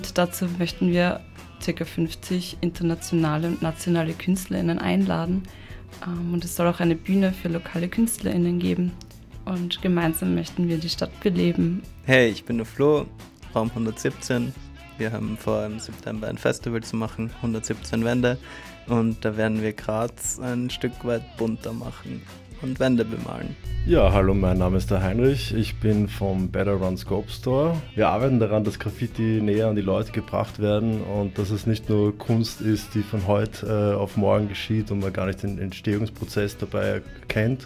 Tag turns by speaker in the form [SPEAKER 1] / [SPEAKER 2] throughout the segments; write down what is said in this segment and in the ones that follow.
[SPEAKER 1] Und dazu möchten wir ca. 50 internationale und nationale KünstlerInnen einladen. Und es soll auch eine Bühne für lokale KünstlerInnen geben. Und gemeinsam möchten wir die Stadt beleben.
[SPEAKER 2] Hey, ich bin der Flo, Raum 117. Wir haben vor, im September ein Festival zu machen, 117 Wände. Und da werden wir Graz ein Stück weit bunter machen und Wände bemalen.
[SPEAKER 3] Ja, hallo, mein Name ist der Heinrich. Ich bin vom Better Run Scope Store. Wir arbeiten daran, dass Graffiti näher an die Leute gebracht werden und dass es nicht nur Kunst ist, die von heute auf morgen geschieht und man gar nicht den Entstehungsprozess dabei erkennt.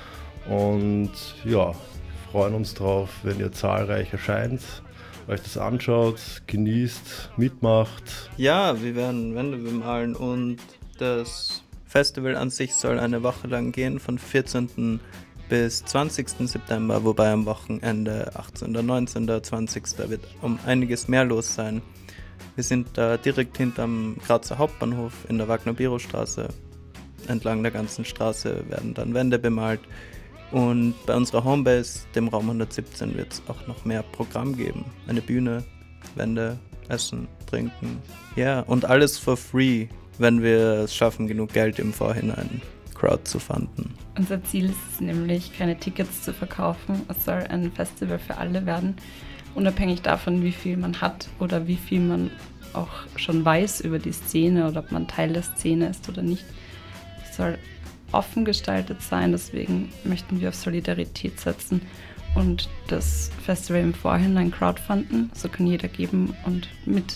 [SPEAKER 3] Und ja, wir freuen uns drauf, wenn ihr zahlreich erscheint, euch das anschaut, genießt, mitmacht.
[SPEAKER 2] Ja, wir werden Wände bemalen und das Festival an sich soll eine Woche lang gehen, von 14. bis 20. September, wobei am Wochenende 18., 19., 20. wird um einiges mehr los sein. Wir sind da direkt hinterm Grazer Hauptbahnhof in der Wagner-Biro-Straße. Entlang der ganzen Straße werden dann Wände bemalt. Und bei unserer Homebase, dem Raum 117, wird es auch noch mehr Programm geben. Eine Bühne, Wände, Essen, Trinken. Ja, und alles for free, wenn wir es schaffen, genug Geld im Vorhinein crowdzufunden.
[SPEAKER 1] Unser Ziel ist es nämlich, keine Tickets zu verkaufen. Es soll ein Festival für alle werden, unabhängig davon, wie viel man hat oder wie viel man auch schon weiß über die Szene oder ob man Teil der Szene ist oder nicht. Es soll offen gestaltet sein, deswegen möchten wir auf Solidarität setzen und das Festival im Vorhinein crowdfunden. So kann jeder geben und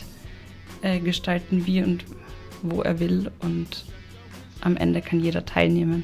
[SPEAKER 1] mitgestalten, wie und wo er will, und am Ende kann jeder teilnehmen.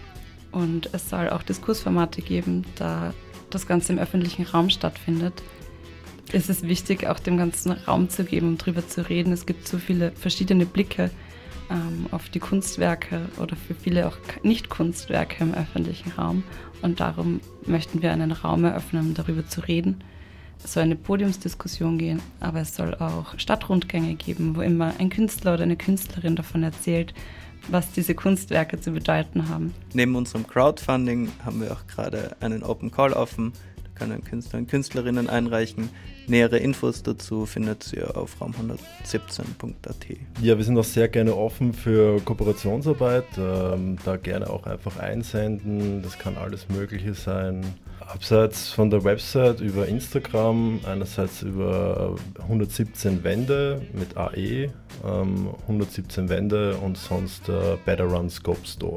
[SPEAKER 1] Und es soll auch Diskursformate geben, da das Ganze im öffentlichen Raum stattfindet. Es ist wichtig, auch dem ganzen Raum zu geben, um drüber zu reden. Es gibt so viele verschiedene Blicke auf die Kunstwerke oder für viele auch Nicht-Kunstwerke im öffentlichen Raum. Und darum möchten wir einen Raum eröffnen, um darüber zu reden. Es soll eine Podiumsdiskussion gehen, aber es soll auch Stadtrundgänge geben, wo immer ein Künstler oder eine Künstlerin davon erzählt, was diese Kunstwerke zu bedeuten haben.
[SPEAKER 2] Neben unserem Crowdfunding haben wir auch gerade einen Open Call offen. Da können Künstler und Künstlerinnen einreichen. Nähere Infos dazu findet ihr auf raum117.at.
[SPEAKER 3] Ja, wir sind auch sehr gerne offen für Kooperationsarbeit. Da gerne auch einfach einsenden. Das kann alles Mögliche sein. Abseits von der Website über Instagram, einerseits über 117 Wände mit AE, 117 Wände und sonst Better Run Scope Store.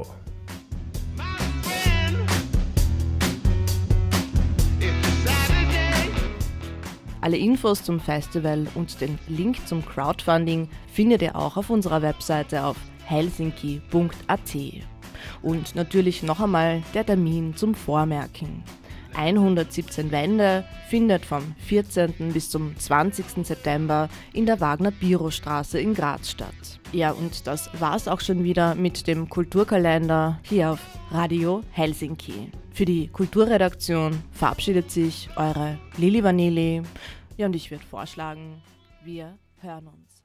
[SPEAKER 4] Alle Infos zum Festival und den Link zum Crowdfunding findet ihr auch auf unserer Webseite auf helsinki.at. Und natürlich noch einmal der Termin zum Vormerken. 117 Wände findet vom 14. bis zum 20. September in der Wagner-Biro-Straße in Graz statt. Ja, und das war's auch schon wieder mit dem Kulturkalender hier auf Radio Helsinki. Für die Kulturredaktion verabschiedet sich eure Lili Vanilli. Ja, und ich würde vorschlagen, wir hören uns.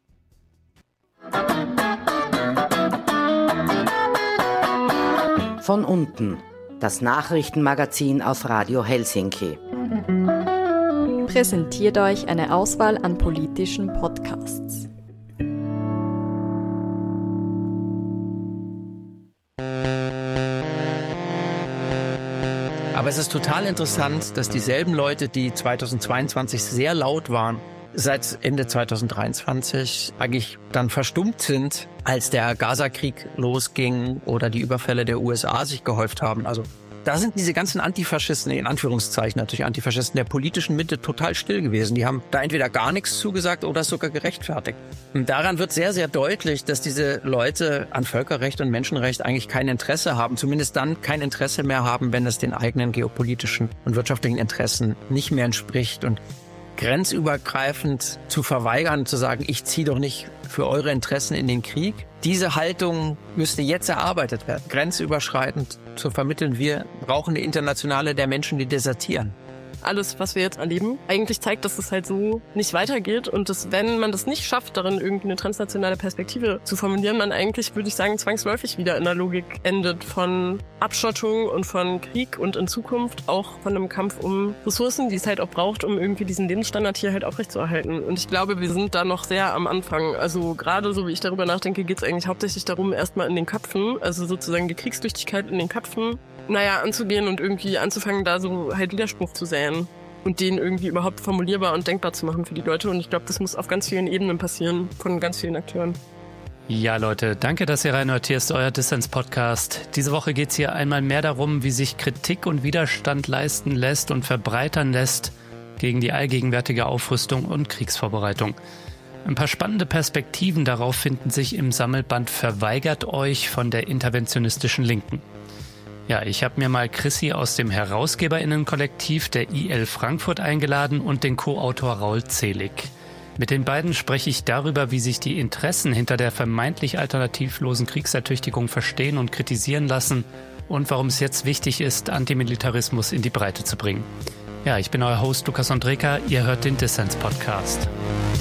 [SPEAKER 5] Von unten, das Nachrichtenmagazin auf Radio Helsinki.
[SPEAKER 6] Präsentiert euch eine Auswahl an politischen Podcasts.
[SPEAKER 7] Aber es ist total interessant, dass dieselben Leute, die 2022 sehr laut waren, seit Ende 2023 eigentlich dann verstummt sind, als der Gaza-Krieg losging oder die Überfälle der USA sich gehäuft haben. Also da sind diese ganzen Antifaschisten, in Anführungszeichen natürlich Antifaschisten der politischen Mitte, total still gewesen. Die haben da entweder gar nichts zugesagt oder sogar gerechtfertigt. Und daran wird sehr, sehr deutlich, dass diese Leute an Völkerrecht und Menschenrecht eigentlich kein Interesse haben. Zumindest dann kein Interesse mehr haben, wenn es den eigenen geopolitischen und wirtschaftlichen Interessen nicht mehr entspricht. Und grenzübergreifend zu verweigern, zu sagen, ich ziehe doch nicht für eure Interessen in den Krieg. Diese Haltung müsste jetzt erarbeitet werden, grenzüberschreitend zu vermitteln. Wir brauchen eine Internationale der Menschen, die desertieren.
[SPEAKER 8] alles, was wir jetzt erleben, eigentlich zeigt, dass es halt so nicht weitergeht und dass, wenn man das nicht schafft, darin irgendwie eine transnationale Perspektive zu formulieren, man eigentlich, würde ich sagen, zwangsläufig wieder in der Logik endet von Abschottung und von Krieg und in Zukunft auch von einem Kampf um Ressourcen, die es halt auch braucht, um irgendwie diesen Lebensstandard hier halt aufrechtzuerhalten. Und ich glaube, wir sind da noch sehr am Anfang. Also gerade so, wie ich darüber nachdenke, geht es eigentlich hauptsächlich darum, erstmal in den Köpfen, also sozusagen die Kriegstüchtigkeit in den Köpfen, anzugehen und irgendwie anzufangen, da so halt Widerspruch zu säen und den irgendwie überhaupt formulierbar und denkbar zu machen für die Leute. Und ich glaube, das muss auf ganz vielen Ebenen passieren, von ganz vielen Akteuren.
[SPEAKER 9] Ja, Leute, danke, dass ihr reinhört. Hier ist euer Dissens-Podcast. Diese Woche geht es hier einmal mehr darum, wie sich Kritik und Widerstand leisten lässt und verbreitern lässt gegen die allgegenwärtige Aufrüstung und Kriegsvorbereitung. Ein paar spannende Perspektiven darauf finden sich im Sammelband Verweigert euch von der interventionistischen Linken. Ja, ich habe mir mal Chrissy aus dem HerausgeberInnen-Kollektiv der IL Frankfurt eingeladen und den Co-Autor Raul Zelig. Mit den beiden spreche ich darüber, wie sich die Interessen hinter der vermeintlich alternativlosen Kriegsertüchtigung verstehen und kritisieren lassen und warum es jetzt wichtig ist, Antimilitarismus in die Breite zu bringen. Ja, ich bin euer Host Lukas Andreka, ihr hört den Dissens-Podcast.